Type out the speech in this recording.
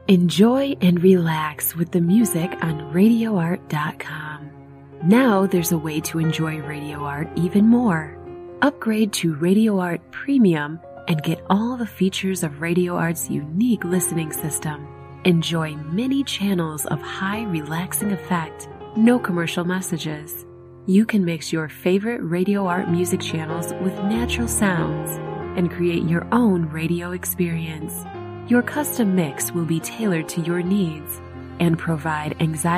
Enjoy and relax with the music on RadioArt.com. Now there's a way to enjoy Radio Art even more. Upgrade to Radio Art Premium and get all the features of Radio Art's unique listening system. Enjoy many channels of high relaxing effect, no commercial messages. You can mix your favorite Radio Art music channels with natural sounds and create your own radio experience. Your custom mix will be tailored to your needs and provide anxiety